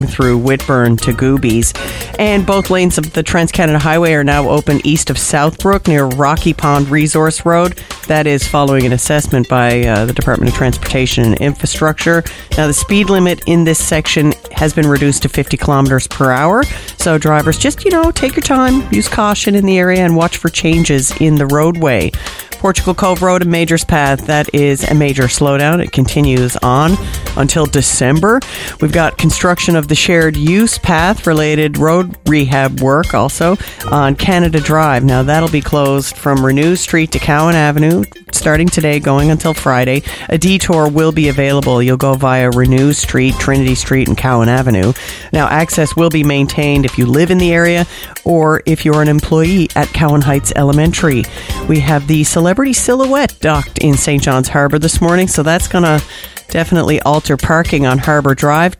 through Whitburn to Goobies. And both lanes of the Trans-Canada Highway are now open east of Southbrook near Rocky Pond Resource Road. That is following an assessment by the Department of Transportation and Infrastructure. Now, the speed limit in this section has been reduced to 50 kilometers per hour. So drivers just, take your time, use caution in the area, and watch for changes in the roadway. Portugal Cove Road and Majors Path, that is a major slowdown. It continues on until December. We've got construction of the shared use path related road rehab work also on Canada Drive. Now that'll be closed from Renew Street to Cowan Avenue starting today going until Friday. A detour will be available. You'll go via Renew Street, Trinity Street and Cowan Avenue. Now access will be maintained if you live in the area or if you're an employee at Cowan Heights Elementary. We have the Celebrity Silhouette docked in St. John's Harbour this morning, so that's going to definitely alter parking on Harbour Drive.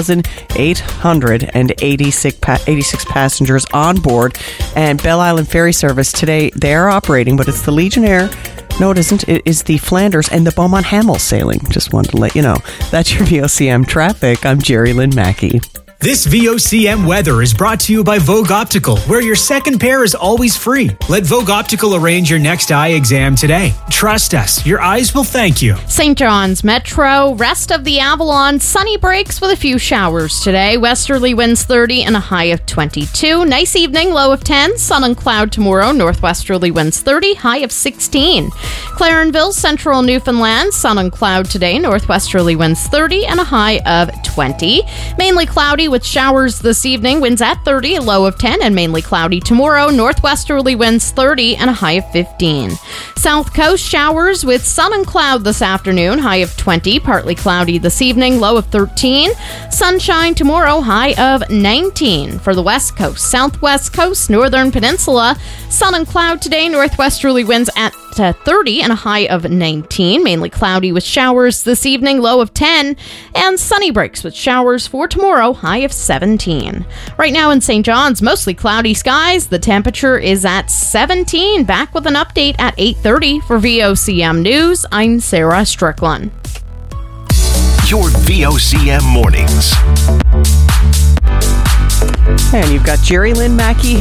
2,886 passengers on board. And Belle Island Ferry Service today, they are operating, but it's the Legionnaire. No, it isn't. It is the Flanders and the Beaumont Hamel sailing. Just wanted to let you know. That's your VOCM traffic. I'm Jerry Lynn Mackey. This VOCM weather is brought to you by Vogue Optical, where your second pair is always free. Let Vogue Optical arrange your next eye exam today. Trust us, your eyes will thank you. St. John's Metro, rest of the Avalon, sunny breaks with a few showers today. Westerly winds 30 and a high of 22. Nice evening, low of 10. Sun and cloud tomorrow, northwesterly winds 30, high of 16. Clarenville, central Newfoundland, sun and cloud today, northwesterly winds 30 and a high of 20. Mainly cloudy with showers this evening, winds at 30, a low of 10, and mainly cloudy tomorrow, northwesterly winds 30 and a high of 15. South Coast showers with sun and cloud this afternoon, high of 20, partly cloudy this evening, low of 13. Sunshine tomorrow, high of 19. For the West Coast, Southwest Coast, Northern Peninsula, sun and cloud today, northwesterly winds at 30 and a high of 19. Mainly cloudy with showers this evening, low of 10. And sunny breaks with showers for tomorrow, high of 17. Right now in St. John's, mostly cloudy skies. The temperature is at 17. Back with an update at 8:30 for VOCM News. I'm Sarah Strickland. Your VOCM mornings. And you've got Jerry Lynn Mackey here.